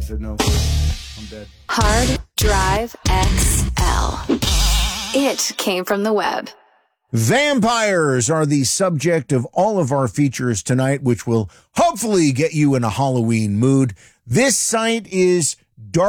said no. I'm dead. Hard Drive XL. It came from the web. Vampires are the subject of all of our features tonight, which will hopefully get you in a Halloween mood. This site is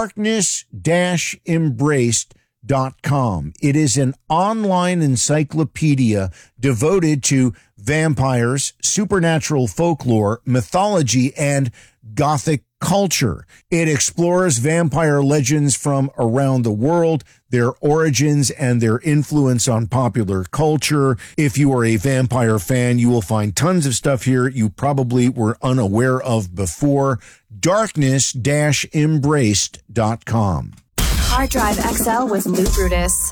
darkness-embraced.com. It is an online encyclopedia devoted to vampires, supernatural folklore, mythology, and Gothic culture. It explores vampire legends from around the world, their origins, and their influence on popular culture. If you are a vampire fan, you will find tons of stuff here you probably were unaware of before. Darkness-embraced.com. Hard Drive XL with Lou Brutus.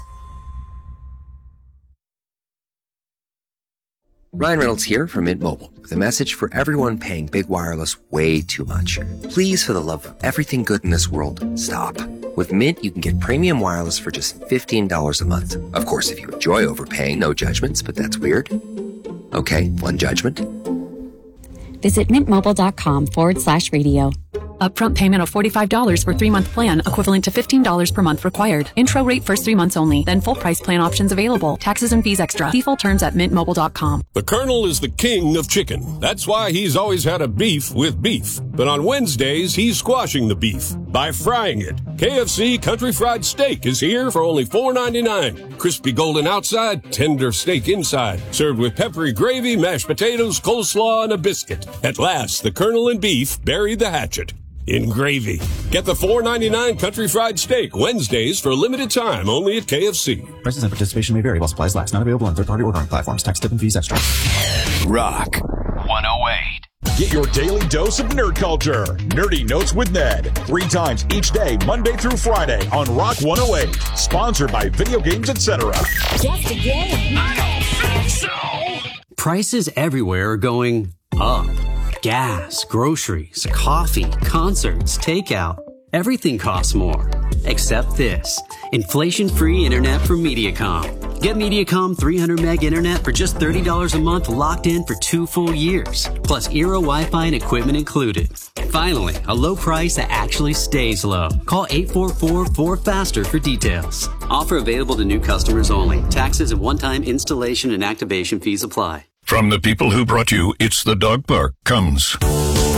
Ryan Reynolds here from Mint Mobile with a message for everyone paying big wireless way too much. Please, for the love of everything good in this world, stop. With Mint, you can get premium wireless for just $15 a month. Of course, if you enjoy overpaying, no judgments, but that's weird. Okay, one judgment. Visit mintmobile.com/radio. Upfront payment of $45 for 3-month plan, equivalent to $15 per month required. Intro rate first 3 months only, then full price plan options available. Taxes and fees extra. See full terms at mintmobile.com. The Colonel is the king of chicken. That's why he's always had a beef with beef. But on Wednesdays, he's squashing the beef by frying it. KFC Country Fried Steak is here for only $4.99. Crispy golden outside, tender steak inside. Served with peppery gravy, mashed potatoes, coleslaw, and a biscuit. At last, the Colonel and beef buried the hatchet in gravy. Get the $4.99 Country Fried Steak Wednesdays for a limited time only at KFC. Prices and participation may vary while supplies last. Not available on third-party ordering platforms. Tax, tip, and fees extra. Rock 108. Get your daily dose of nerd culture. Nerdy Notes with Ned. 3 times each day, Monday through Friday on Rock 108. Sponsored by Video Games Etc. Just a game. I don't think so. Prices everywhere are going up. Gas, groceries, coffee, concerts, takeout. Everything costs more. Except this. Inflation-free internet from Mediacom. Get Mediacom 300 meg internet for just $30 a month, locked in for 2 full years. Plus Eero Wi-Fi and equipment included. Finally, a low price that actually stays low. Call 844-4FASTER for details. Offer available to new customers only. Taxes and one-time installation and activation fees apply. From the people who brought you It's the Dog Park comes